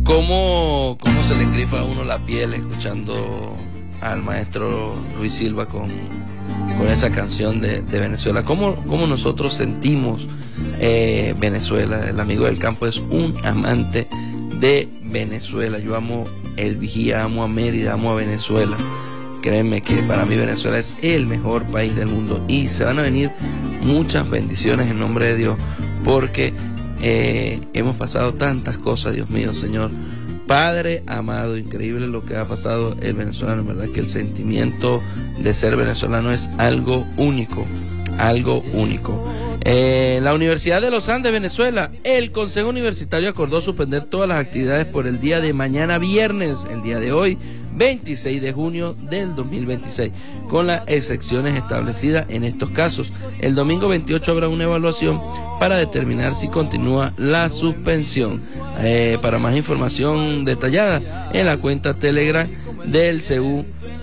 ¿Cómo se le engrifa a uno la piel escuchando al maestro Luis Silva con esa canción de Venezuela? ¿Cómo nosotros sentimos Venezuela? El amigo del campo es un amante de Venezuela. Yo amo el Vigía, amo a Mérida, amo a Venezuela. Créeme que para mí Venezuela es el mejor país del mundo y se van a venir muchas bendiciones en nombre de Dios, porque hemos pasado tantas cosas, Dios mío, Señor. Padre amado, increíble lo que ha pasado el venezolano. En verdad que el sentimiento de ser venezolano es algo único, algo único. La Universidad de los Andes, Venezuela, el Consejo Universitario acordó suspender todas las actividades por el día de mañana viernes, el día de hoy, 26 de junio del 2026, con las excepciones establecidas en estos casos. El domingo 28 habrá una evaluación para determinar si continúa la suspensión. Para más información detallada, en la cuenta Telegram del CU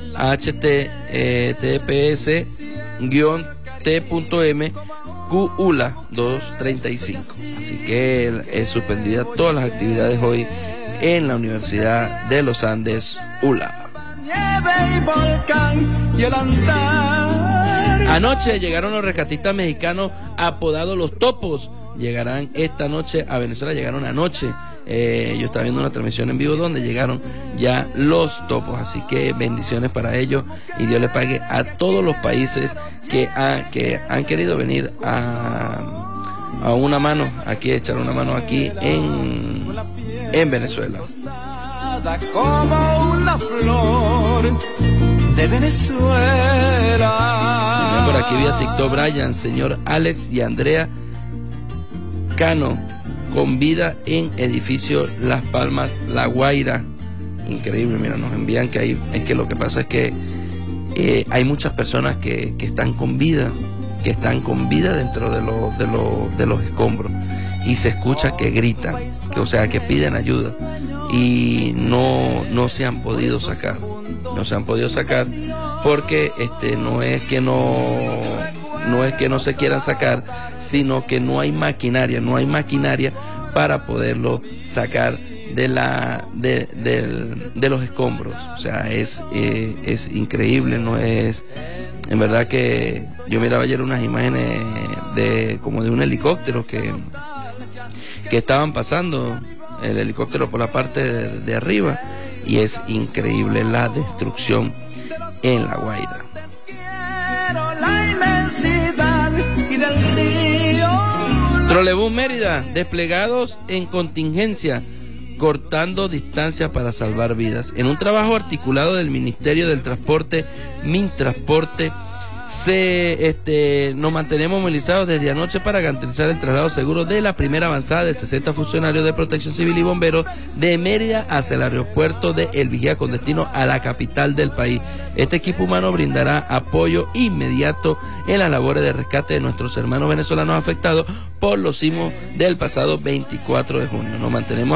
https-t.m QULA 235. Así que es suspendida todas las actividades hoy en la Universidad de los Andes, ULA. Anoche llegaron los rescatistas mexicanos apodados Los Topos. Llegarán esta noche a Venezuela, llegaron anoche. Yo estaba viendo una transmisión en vivo donde llegaron ya Los Topos, así que bendiciones para ellos y Dios le pague a todos los países que han querido venir a una mano aquí, echar una mano aquí en Venezuela. Como una flor de Venezuela. Por aquí vía TikTok Brian, señor Alex y Andrea Cano, con vida en edificio Las Palmas, La Guaira. Increíble, mira, nos envían que hay, es que lo que pasa es que hay muchas personas que están con vida, dentro de los escombros, y se escucha que gritan, que piden ayuda, y no se han podido sacar, porque no es que no se quieran sacar, sino que no hay maquinaria para poderlo sacar de los escombros. O sea, es increíble, no es, en verdad que yo miraba ayer unas imágenes como de un helicóptero que estaban pasando el helicóptero por la parte de arriba, y es increíble la destrucción en La Guaira. Trolebús Mérida, desplegados en contingencia, cortando distancias para salvar vidas. En un trabajo articulado del Ministerio del Transporte, Mintransporte, nos mantenemos movilizados desde anoche para garantizar el traslado seguro de la primera avanzada de 60 funcionarios de Protección Civil y Bomberos de Mérida hacia el aeropuerto de El Vigía con destino a la capital del país. Este equipo humano brindará apoyo inmediato en las labores de rescate de nuestros hermanos venezolanos afectados por los sismos del pasado 24 de junio. Nos mantenemos